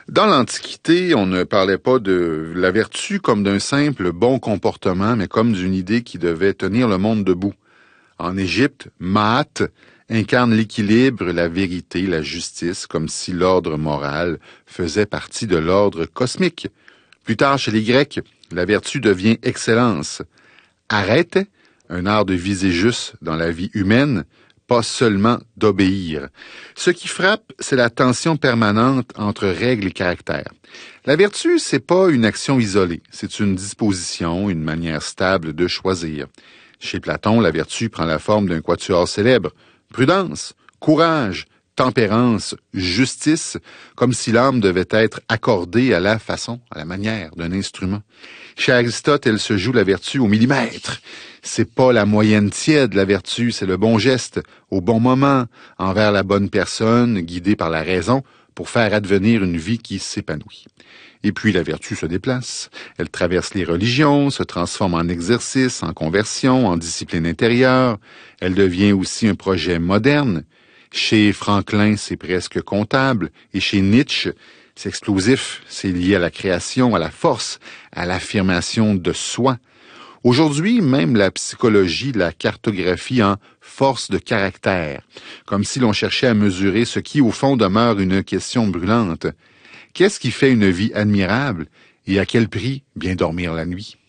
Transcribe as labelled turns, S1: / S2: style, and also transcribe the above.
S1: Dans l'Antiquité, on ne parlait pas de la vertu comme d'un simple bon comportement, mais comme d'une idée qui devait tenir le monde debout. En Égypte, Maat incarne l'équilibre, la vérité, la justice, comme si l'ordre moral faisait partie de l'ordre cosmique. Plus tard, chez les Grecs, la vertu devient excellence. Arrête, un art de viser juste dans la vie humaine, pas seulement d'obéir. Ce qui frappe, c'est la tension permanente entre règles et caractère. La vertu, c'est pas une action isolée, c'est une disposition, une manière stable de choisir. Chez Platon, la vertu prend la forme d'un quatuor célèbre. Prudence, courage, tempérance, justice, comme si l'âme devait être accordée à la façon, à la manière d'un instrument. Chez Aristote, elle se joue la vertu au millimètre. C'est pas la moyenne tiède, la vertu, c'est le bon geste, au bon moment, envers la bonne personne, guidée par la raison, pour faire advenir une vie qui s'épanouit. Et puis la vertu se déplace. Elle traverse les religions, se transforme en exercice, en conversion, en discipline intérieure. Elle devient aussi un projet moderne. Chez Franklin, c'est presque comptable. Et chez Nietzsche, c'est explosif. C'est lié à la création, à la force, à l'affirmation de soi. Aujourd'hui, même la psychologie la cartographie en force de caractère, comme si l'on cherchait à mesurer ce qui, au fond, demeure une question brûlante. Qu'est-ce qui fait une vie admirable et à quel prix bien dormir la nuit?